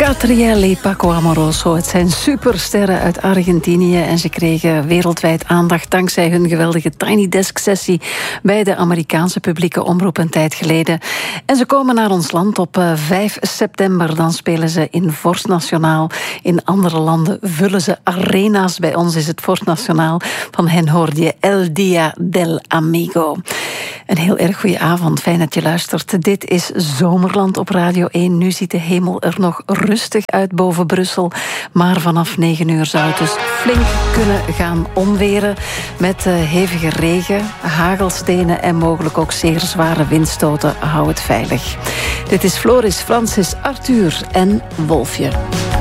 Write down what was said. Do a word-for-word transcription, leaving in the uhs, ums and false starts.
Catriel y Paco Amoroso. Het zijn supersterren uit Argentinië en ze kregen wereldwijd aandacht dankzij hun geweldige Tiny Desk sessie bij de Amerikaanse publieke omroep een tijd geleden. En ze komen naar ons land op vijf september. Dan spelen ze in Vorst Nationaal. In andere landen vullen ze arena's. Bij ons is het Vorst Nationaal. Van hen hoorde je El Dia del Amigo. Een heel erg goede avond. Fijn dat je luistert. Dit is Zomerland op Radio één. Nu ziet de hemel er nog rustig uit boven Brussel. Maar vanaf negen uur zou het dus flink kunnen gaan onweren. Met uh, hevige regen, hagelstenen en mogelijk ook zeer zware windstoten. Hou het veilig. Dit is Floris, Francis, Arthur en Wolfje.